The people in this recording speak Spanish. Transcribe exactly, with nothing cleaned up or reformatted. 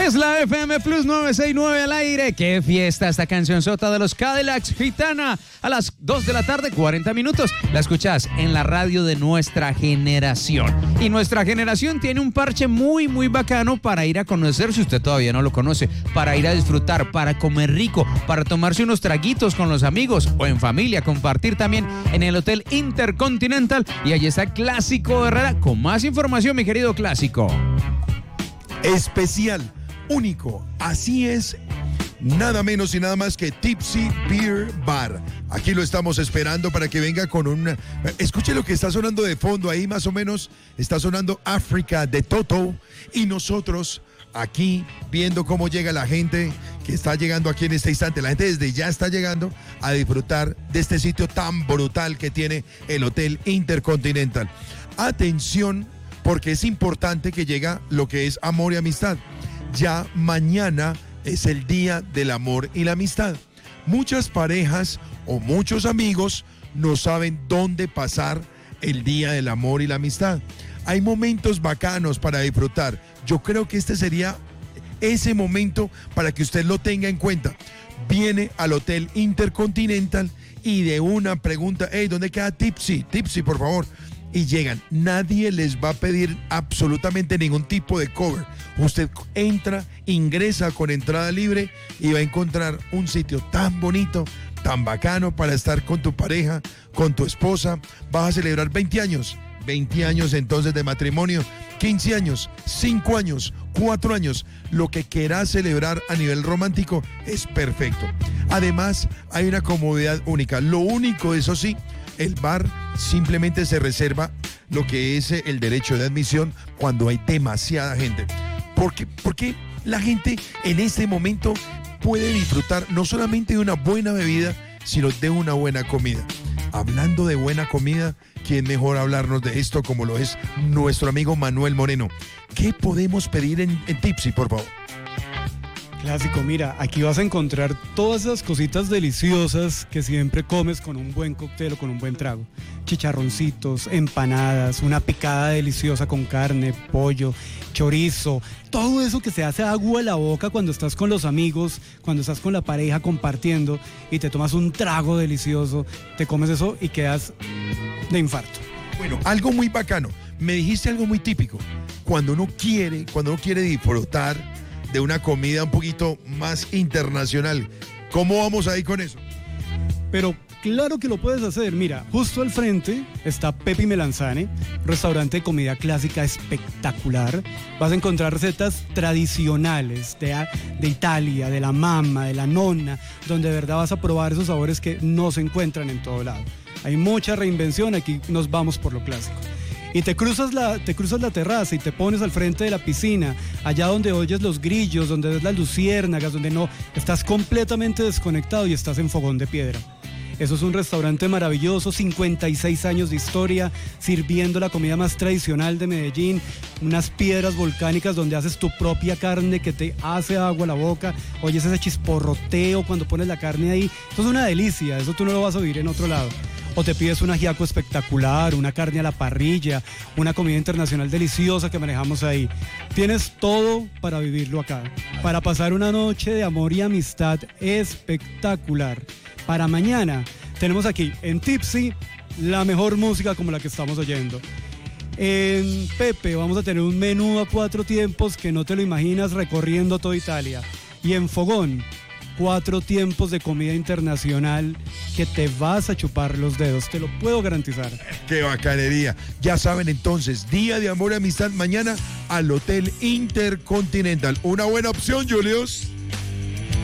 Es la F M Plus novecientos sesenta y nueve al aire. ¡Qué fiesta esta canción sota de los Cadillacs, Gitana! A las dos de la tarde, cuarenta minutos. La escuchás en la radio de nuestra generación. Y nuestra generación tiene un parche muy, muy bacano para ir a conocer, si usted todavía no lo conoce, para ir a disfrutar, para comer rico, para tomarse unos traguitos con los amigos o en familia, compartir también en el Hotel Intercontinental. Y allí está Clásico Herrera con más información, mi querido Clásico. Especial, único, así es, nada menos y nada más que Tipsy Beer Bar. Aquí lo estamos esperando para que venga con un... Escuche lo que está sonando de fondo ahí, más o menos está sonando África de Toto, y nosotros aquí viendo cómo llega la gente que está llegando aquí en este instante. La gente desde ya está llegando a disfrutar de este sitio tan brutal que tiene el Hotel Intercontinental. Atención, porque es importante que llega lo que es amor y amistad. Ya mañana es el día del amor y la amistad. Muchas parejas o muchos amigos no saben dónde pasar el día del amor y la amistad. Hay momentos bacanos para disfrutar. Yo creo que este sería ese momento para que usted lo tenga en cuenta. Viene al Hotel Intercontinental y de una pregunta, hey, ¿dónde queda Tipsy? Tipsy, por favor. Y llegan, nadie les va a pedir absolutamente ningún tipo de cover. Usted entra, ingresa con entrada libre y va a encontrar un sitio tan bonito, tan bacano para estar con tu pareja, con tu esposa. Vas a celebrar veinte años, veinte años entonces de matrimonio, quince años, cinco años, cuatro años, lo que quieras celebrar a nivel romántico es perfecto. Además, hay una comodidad única. Lo único, eso sí, el bar simplemente se reserva lo que es el derecho de admisión cuando hay demasiada gente. Porque, porque la gente en este momento puede disfrutar no solamente de una buena bebida, sino de una buena comida. Hablando de buena comida, ¿quién mejor hablarnos de esto como lo es nuestro amigo Manuel Moreno? ¿Qué podemos pedir en, en Tipsy, por favor? Clásico, mira, aquí vas a encontrar todas esas cositas deliciosas que siempre comes con un buen cóctel o con un buen trago. Chicharroncitos, empanadas, una picada deliciosa con carne, pollo, chorizo, todo eso que se hace agua a la boca cuando estás con los amigos, cuando estás con la pareja compartiendo y te tomas un trago delicioso, te comes eso y quedas de infarto. Bueno, algo muy bacano, me dijiste algo muy típico, cuando uno quiere, cuando uno quiere disfrutar de una comida un poquito más internacional. ¿Cómo vamos ahí con eso? Pero claro que lo puedes hacer. Mira, justo al frente está Pepi Melanzane, restaurante de comida clásica espectacular. Vas a encontrar recetas tradicionales de, de Italia, de la mamma, de la nonna, donde de verdad vas a probar esos sabores que no se encuentran en todo lado. Hay mucha reinvención, aquí nos vamos por lo clásico. Y te cruzas, la, te cruzas la terraza y te pones al frente de la piscina, allá donde oyes los grillos, donde ves las luciérnagas, donde no, estás completamente desconectado y estás en Fogón de Piedra. Eso es un restaurante maravilloso, cincuenta y seis años de historia, sirviendo la comida más tradicional de Medellín, unas piedras volcánicas donde haces tu propia carne que te hace agua a la boca, oyes ese chisporroteo cuando pones la carne ahí. Eso es una delicia, eso tú no lo vas a vivir en otro lado. O te pides un ajiaco espectacular, una carne a la parrilla, una comida internacional deliciosa que manejamos ahí. Tienes todo para vivirlo acá, para pasar una noche de amor y amistad espectacular. Para mañana tenemos aquí en Tipsy la mejor música como la que estamos oyendo. En Pepe vamos a tener un menú a cuatro tiempos que no te lo imaginas recorriendo toda Italia. Y en Fogón, cuatro tiempos de comida internacional que te vas a chupar los dedos, te lo puedo garantizar. ¡Qué bacanería! Ya saben entonces, día de amor y amistad mañana al Hotel Intercontinental. Una buena opción, Julius.